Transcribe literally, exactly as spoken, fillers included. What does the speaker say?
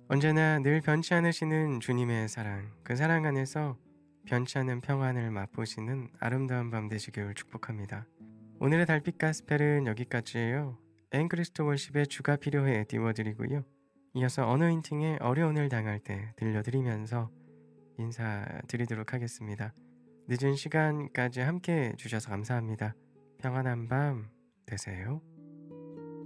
언제나 늘 변치 않으시는 주님의 사랑, 그 사랑 안에서 변치 않는 평안을 맛보시는 아름다운 밤 되시길 축복합니다. 오늘의 달빛 가스펠은 여기까지예요. 앵그리스트 월십의 주가 필요해 띄워드리고요. 이어서 어너인팅의 어려움을 당할 때 들려드리면서 인사드리도록 하겠습니다. 늦은 시간까지 함께 해주셔서 감사합니다. 평안한 밤 되세요.